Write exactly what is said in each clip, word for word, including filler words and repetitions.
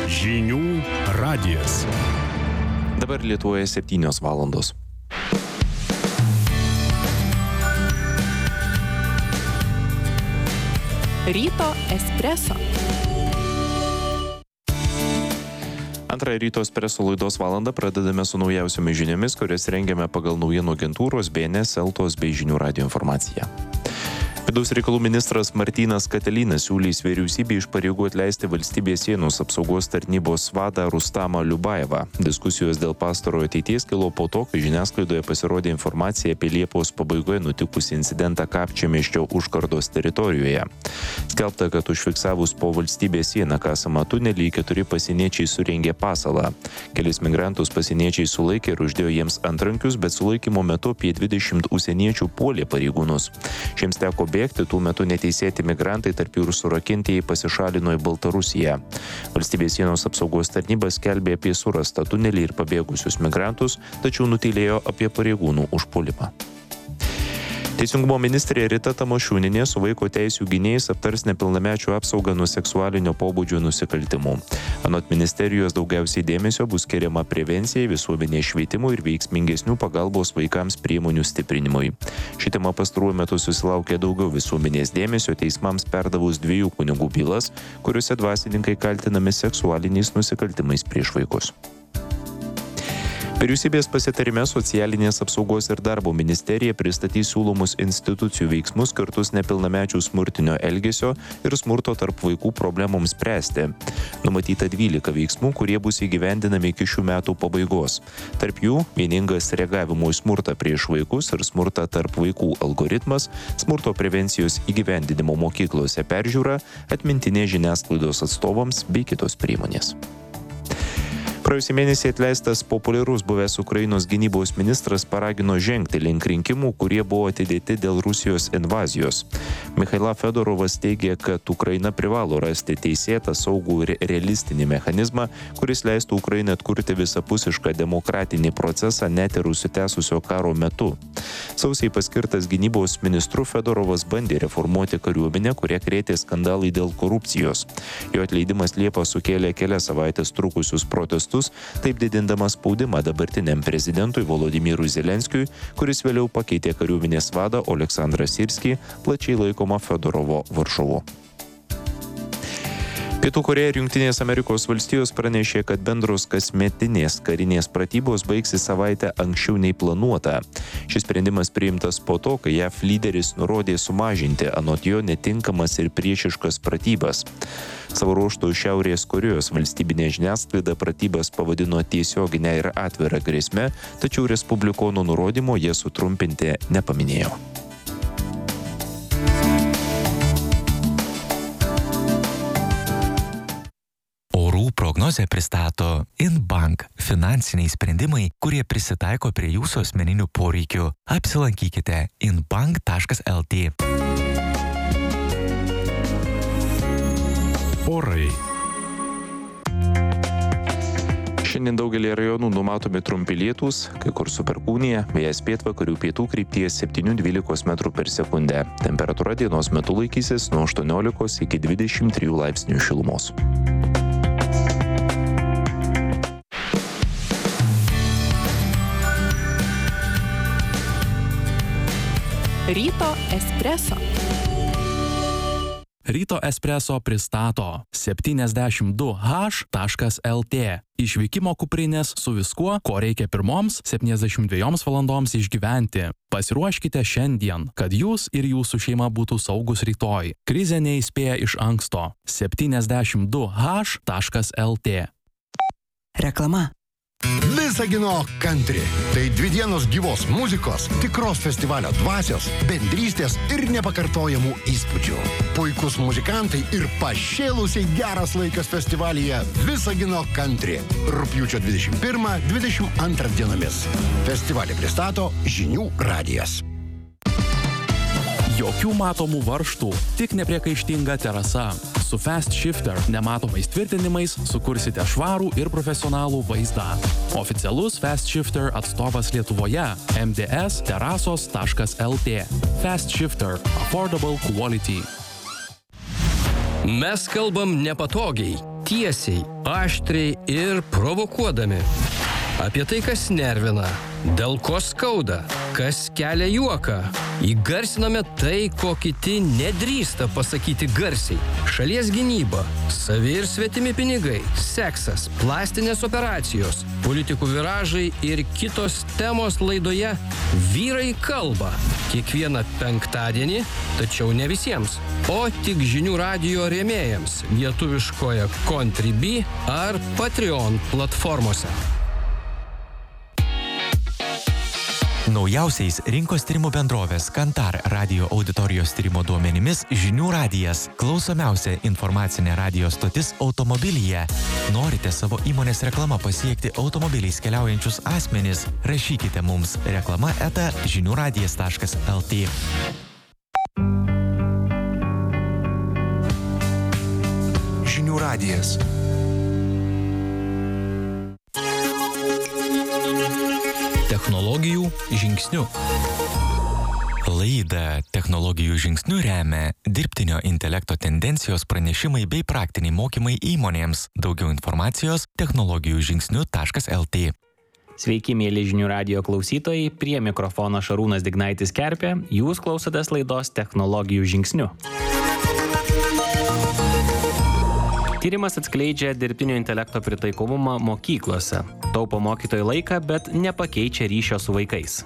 Žinių radijas. Dabar Lietuvoje septynios valandos. Ryto espreso. Antrąją Ryto espreso laidos valandą pradedame su naujausiomis žiniomis, kurias rengiame pagal naujienų agentūros B N S, Eltos bei Žinių radijo informaciją. Vidaus reikalų ministras Martynas Katelinas siūlys vyriausybei iš pareigų atleisti valstybės sienos apsaugos tarnybos vadą Rustamą Liubajevą. Diskusijos dėl pastarojo ateities kilo po to, kai žiniasklaidoje pasirodė informacija apie Liepos pabaigoje nutikusį incidentą Kapčiamiesčio užkardos teritorijoje. Skelbta, kad užfiksavus po valstybės sieną kasamą tunelį keturi pasieniečiai surengė pasalą. Kelis migrantus pasieniečiai sulaikė ir uždėjo jiems antrankius, bet sulaikymo metu apie dvidešimt užsieniečių puolė pareigūnus. Šiems teko bėgti, tuo metu neteisėti migrantai, tarp jų ir surakintieji, pasišalino į Baltarusiją. Valstybės sienos apsaugos tarnyba skelbė apie surastą tunelį ir pabėgusius migrantus, tačiau nutylėjo apie pareigūnų užpuolimą. Teisingumo ministrė Rita Tamašunienė su vaiko teisių gynėjais aptars nepilnamečių apsaugą nuo seksualinio pobūdžio nusikaltimų. Anot ministerijos daugiausiai dėmesio bus skiriama prevencijai, visuomenės švietimui ir veiksmingesnių pagalbos vaikams priemonių stiprinimui. Ši tema pastaruoju metu susilaukė daugiau visuomenės dėmesio teismams perdavus dviejų kunigų bylas, kuriuose dvasininkai kaltinami seksualiniais nusikaltimais prieš vaikus. Vyriausybės pasitarime Socialinės apsaugos ir darbo ministerija pristatys siūlomus institucijų veiksmus skirtus nepilnamečių smurtinio elgesio ir smurto tarp vaikų problemoms spręsti. Numatyta dvylika veiksmų, kurie bus įgyvendinami iki šių metų pabaigos. Tarp jų vieningas reagavimo į smurtą prieš vaikus ir smurtą tarp vaikų algoritmas, smurto prevencijos įgyvendinimo mokyklose peržiūra, atmintinė žiniasklaidos atstovams bei kitos priemonės. Praėjusį mėnesį atleistas populiarus buvęs Ukrainos gynybos ministras paragino žengti link rinkimų, kurie buvo atidėti dėl Rusijos invazijos. Michaila Fedorovas teigia, kad Ukraina privalo rasti teisėtą, saugų ir realistinį mechanizmą, kuris leistų Ukrainai atkurti visapusišką demokratinį procesą net ir užsitęsusio karo metu. Sausį paskirtas gynybos ministru Fedorovas bandė reformuoti kariuomenę, kurie krėtė skandalai dėl korupcijos. Jo atleidimas Liepą sukėlė kelias savaitės trukusius protestus, taip didindamas spaudimą dabartiniam prezidentui Volodymyrui Zelenskiui, kuris vėliau pakeitė kariuomenės vadą Oleksandrą Sirskį, plačiai laikomą Fedorovo varžovu. Pietų Korėja ir Jungtinės Amerikos valstijos pranešė, kad bendros kasmetinės karinės pratybos baigsis savaitę anksčiau nei planuota. Šis sprendimas priimtas po to, kai J A V lyderis nurodė sumažinti anot jo netinkamas ir priešiškas pratybas. Savo ruožtu Šiaurės Korėjos valstybinė žiniasklaida pratybas pavadino tiesioginę ir atvirą grėsmę, tačiau respublikonų nurodymo jie sutrumpinti nepaminėjo. Prognozę pristato InBank – finansiniai sprendimai, kurie prisitaiko prie jūsų asmeninių poreikių. Apsilankykite inbank taškas el tė. Orai. Šiandien daugelį rajonų numatomi trumpi lietūs, kai kur su perkūnija, vėjas pietvakarių pietų krypties septyni dvylika metrų per sekundę. Temperatūra dienos metu laikysis nuo aštuoniolikos iki dvidešimt trijų laipsnių šilumos. Ryto espreso. Ryto espreso pristato septyniasdešimt du haš taškas el tė. Išvykimo kuprinės su viskuo, ko reikia pirmoms septyniasdešimt dviejoms valandoms išgyventi. Pasiruoškite šiandien, kad jūs ir jūsų šeima būtų saugus rytoj. Krizė neįspėja iš anksto. septyniasdešimt du haš taškas el tė. Reklama. Visagino country. Tai dvi dienos gyvos muzikos, tikros festivalio dvasios, bendrystės ir nepakartojamų įspūdžių. Puikus muzikantai ir pašėlusiai geras laikas festivalyje Visagino country. Rugpjūčio dvidešimt pirmą dvidešimt antrą dienomis. Festivalį pristato Žinių radijas. Jokių matomų varžtų, tik nepriekaištinga terasa. Su Fast Shifter nematomais tvirtinimais sukursite švarų ir profesionalų vaizdą. Oficialus Fast Shifter atstovas Lietuvoje – em dė es terasos taškas el tė. Fast Shifter – Affordable Quality. Mes kalbam nepatogiai. tiesiai, aštriai ir provokuodami. Apie tai, kas nervina, dėl ko skauda, kas kelia juoką. Įgarsiname tai, ko kiti nedrįsta pasakyti garsiai. Šalies gynyba, savi ir svetimi pinigai, seksas, plastinės operacijos, politikų viražai ir kitos temos laidoje Vyrai kalba. Kiekvieną penktadienį, tačiau ne visiems, o tik žinių radijo rėmėjams lietuviškoje Contribui ar Patreon platformose. Naujausiais rinkos tyrimų bendrovės Kantar radio auditorijos tyrimo duomenimis Žinių radijas – klausomiausia informacinė radijo stotis automobilyje. Norite savo įmonės reklama pasiekti automobiliais keliaujančius asmenis? Rašykite mums reklama eta žinių radijas taškas lt. Žinių radijas. Technologijų žingsniu. Laidą Technologijų žingsniu remia dirbtinio intelekto tendencijos pranešimai bei praktiniai mokymai įmonėms. Daugiau informacijos technologijų žingsniu taškas lt. Sveiki, mėly Žinių radijo klausytojai, prie mikrofono Šarūnas Dignaitis Kerpė, jūs klausotės laidos Technologijų žingsniu. Tyrimas atskleidžia dirbtinio intelekto pritaikomumą mokyklose. Taupo mokytojų laiką, bet nepakeičia ryšio su vaikais.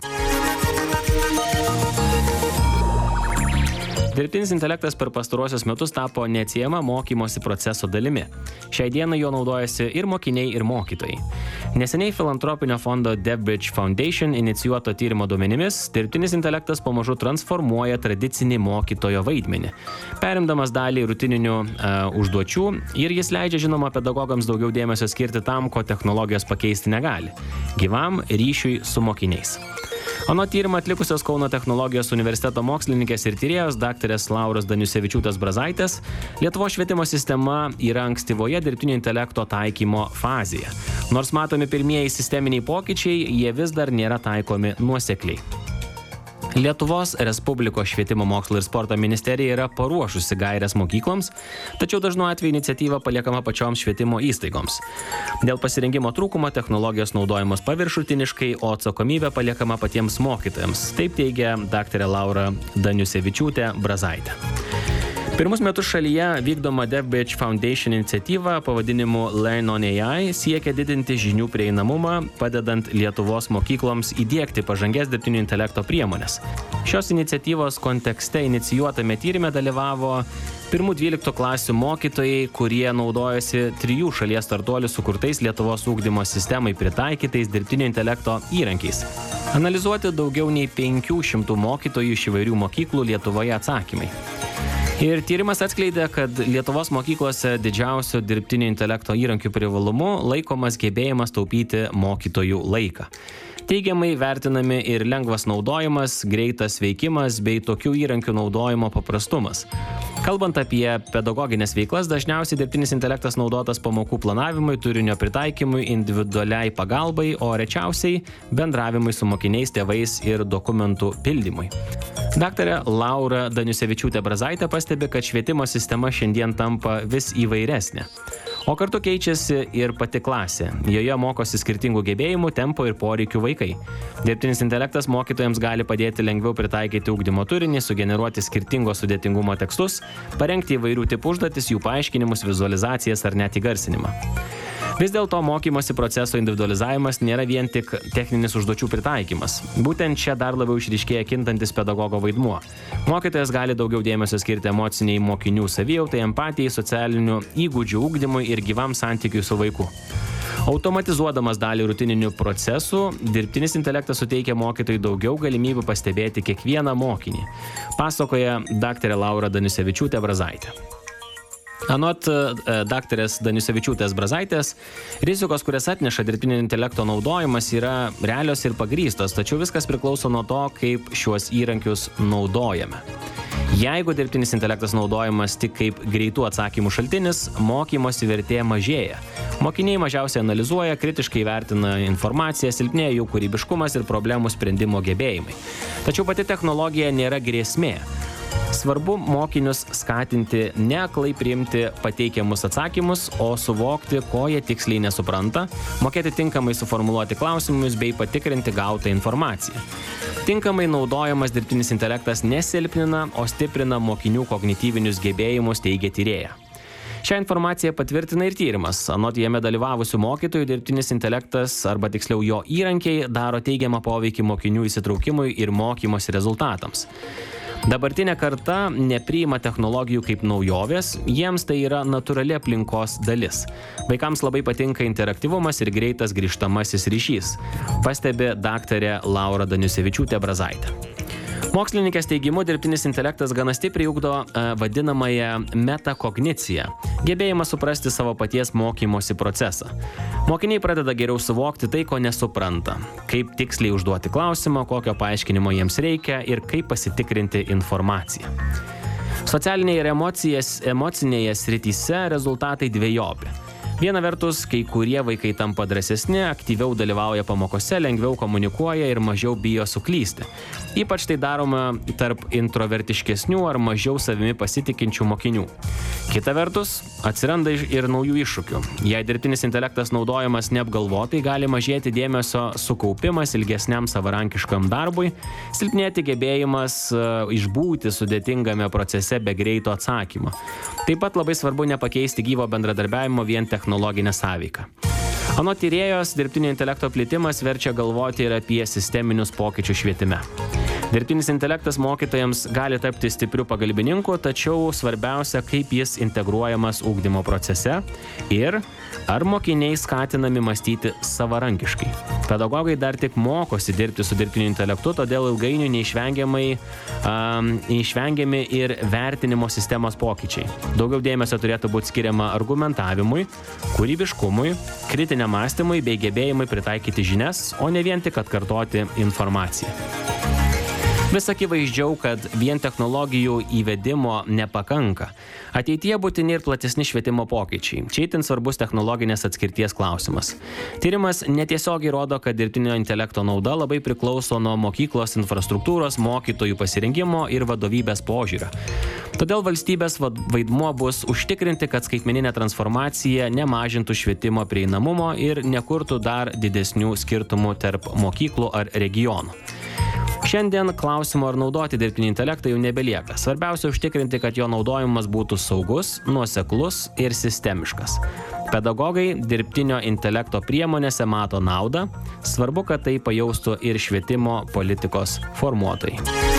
Dirbtinis intelektas per pastaruosius metus tapo neatsiejama mokymosi proceso dalimi. Šiai dienai jo naudojasi ir mokiniai, ir mokytojai. Neseniai filantropinio fondo DevBridge Foundation inicijuoto tyrimo duomenimis, dirbtinis intelektas pamažu transformuoja tradicinį mokytojo vaidmenį, perimdamas dalį rutininių uh, užduočių, ir jis leidžia, žinoma, pedagogams daugiau dėmesio skirti tam, ko technologijos pakeisti negali – gyvam ryšiui su mokiniais. Anot tyrimą atlikusios Kauno technologijos universiteto mokslininkės ir tyrėjos daktarės Lauros Daniusevičiūtės Brazaitės, Lietuvos švietimo sistema yra ankstyvoje dirbtinio intelekto taikymo fazėje. Nors matomi pirmieji sisteminiai pokyčiai, jie vis dar nėra taikomi nuosekliai. Lietuvos Respublikos švietimo mokslo ir sporto ministerija yra paruošusi gaires mokykloms, tačiau dažnu atveju iniciatyva paliekama pačioms švietimo įstaigoms. Dėl pasirengimo trūkumo technologijos naudojamos paviršutiniškai, o atsakomybė paliekama patiems mokytojams. Taip teigia daktarė Laura Daniusevičiūtė Brazaitė. Pirmus metus šalyje vykdoma DevBridge Foundation iniciatyva pavadinimu Learn on A I siekia didinti žinių prieinamumą, padedant Lietuvos mokykloms įdiegti pažangės dirbtinio intelekto priemonės. Šios iniciatyvos kontekste inicijuotame tyrime dalyvavo pirmų dvyliktų klasių mokytojai, kurie naudojasi trijų šalies startuolių sukurtais Lietuvos ugdymo sistemai pritaikytais dirbtinio intelekto įrankiais. Analizuoti daugiau nei penkių šimtų mokytojų iš įvairių mokyklų Lietuvoje atsakymai. Ir tyrimas atskleidė, kad Lietuvos mokyklose didžiausiu dirbtinio intelekto įrankių privalumu laikomas gebėjimas taupyti mokytojų laiką. Teigiamai vertinami ir lengvas naudojimas, greitas veikimas bei tokių įrankių naudojimo paprastumas. Kalbant apie pedagoginės veiklas, dažniausiai dirbtinis intelektas naudotas pamokų planavimui, turinio pritaikymui, individualiai pagalbai, o rečiausiai bendravimui su mokiniais, tėvais ir dokumentų pildymui. Daktarė Laura Daniusevičiūtė Brazaitė pastebi, kad švietimo sistema šiandien tampa vis įvairesnė. O kartu keičiasi ir pati klasė. Joje mokosi skirtingų gebėjimų, tempo ir poreikių vaikai. Dirbtinis intelektas mokytojams gali padėti lengviau pritaikyti ugdymo turinį, sugeneruoti skirtingo sudėtingumo tekstus, parengti įvairių tipų užduotis, jų paaiškinimus, vizualizacijas ar net įgarsinimą. Vis dėlto mokymosi proceso individualizavimas nėra vien tik techninis užduočių pritaikymas. Būtent čia dar labiau išryškėja kintantis pedagogo vaidmuo. Mokytojas gali daugiau dėmesio skirti emociniai mokinių savijautai, empatijai, socialinių įgūdžių ugdymui ir gyvam santykiui su vaiku. Automatizuodamas dalį rutininių procesų, dirbtinis intelektas suteikia mokytojui daugiau galimybių pastebėti kiekvieną mokinį, pasakoja daktarė Laura Daniusevičiūtė Brazaitė. Anot daktarės Daniusevičiūtės Brazaitės, rizikos, kurias atneša dirbtinio intelekto naudojimas, yra realios ir pagrįstos, tačiau viskas priklauso nuo to, kaip šiuos įrankius naudojame. Jeigu dirbtinis intelektas naudojamas tik kaip greitų atsakymų šaltinis, mokymosi vertė mažėja. Mokiniai mažiausiai analizuoja, kritiškai vertina informaciją, silpnėja jų kūrybiškumas ir problemų sprendimo gebėjimai. Tačiau pati technologija nėra grėsmė. Svarbu mokinius skatinti ne aklai priimti pateikiamus atsakymus, o suvokti, ko jie tiksliai nesupranta, mokėti tinkamai suformuluoti klausimus bei patikrinti gautą informaciją. Tinkamai naudojamas dirbtinis intelektas nesilpnina, o stiprina mokinių kognityvinius gebėjimus, teigia tyrėja. Šią informaciją patvirtina ir tyrimas. Anot jame dalyvavusių mokytojų, dirbtinis intelektas, arba tiksliau jo įrankiai, daro teigiamą poveikį mokinių įsitraukimui ir mokymosi rezultatams. Dabartinė karta nepriima technologijų kaip naujovės, jiems tai yra natūrali aplinkos dalis. Vaikams labai patinka interaktyvumas ir greitas grįžtamasis ryšys, pastebi daktarė Laura Daniusevičiūtė Brazaitė. Mokslininkės teigimu, dirbtinis intelektas gana stipriai ugdo e, vadinamąją metakogniciją, gebėjimą suprasti savo paties mokymosi procesą. Mokiniai pradeda geriau suvokti tai, ko nesupranta, kaip tiksliai užduoti klausimą, kokio paaiškinimo jiems reikia ir kaip pasitikrinti informaciją. Socialinėje ir emocijas, emocinėje srityse rezultatai dvejopi. Viena vertus, kai kurie vaikai tampa drąsesni, aktyviau dalyvauja pamokose, lengviau komunikuoja ir mažiau bijo suklysti. Ypač tai daroma tarp introvertiškesnių ar mažiau savimi pasitikinčių mokinių. Kita vertus, atsiranda ir naujų iššūkių. Jei dirbtinis intelektas naudojamas neapgalvotai, gali mažėti dėmesio sukaupimas ilgesniam savarankiškam darbui, silpnėti gebėjimas uh, išbūti sudėtingame procese be greito atsakymo. Taip pat labai svarbu nepakeisti gyvo bendradarbiavimo vien technologinę sąveiką. Anot tyrėjos, dirbtinio intelekto plitimas verčia galvoti ir apie sisteminius pokyčius švietime. Dirbtinis intelektas mokytojams gali tapti stipriu pagalbininku, tačiau svarbiausia, kaip jis integruojamas ugdymo procese ir ar mokiniai skatinami mąstyti savarankiškai. Pedagogai dar tik mokosi dirbti su dirbtiniu intelektu, todėl ilgainiui neišvengiamai, um, neišvengiami ir vertinimo sistemos pokyčiai. Daugiau dėmesio turėtų būti skiriama argumentavimui, kūrybiškumui, kritiniam mąstymui bei gebėjimui pritaikyti žinias, o ne vien tik atkartoti informaciją. Vis akivaizdžiau, kad vien technologijų įvedimo nepakanka. Ateityje būtini ir platesni švietimo pokyčiai. Čia itin svarbus technologinės atskirties klausimas. Tyrimas netiesiogiai rodo, kad dirbtinio intelekto nauda labai priklauso nuo mokyklos infrastruktūros, mokytojų pasirinkimo ir vadovybės požiūrio. Todėl valstybės vaidmuo bus užtikrinti, kad skaitmeninė transformacija nemažintų švietimo prieinamumo ir nekurtų dar didesnių skirtumų tarp mokyklų ar regionų. Šiandien klausimo ar naudoti dirbtinį intelektą jau nebelieka. Svarbiausia užtikrinti, kad jo naudojimas būtų saugus, nuoseklus ir sistemiškas. Pedagogai dirbtinio intelekto priemonėse mato naudą, svarbu, kad tai pajaustų ir švietimo politikos formuotojai.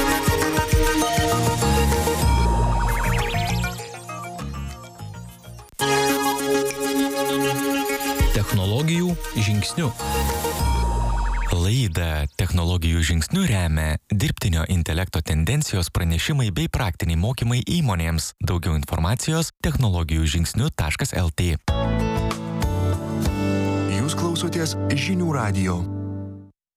Technologijų žingsnių. Laidą technologijų žingsnių remia dirbtinio intelekto tendencijos pranešimai bei praktiniai mokymai įmonėms. Daugiau informacijos technologijų žingsnių taškas el tė. Jūs klausotės Žinių radijo.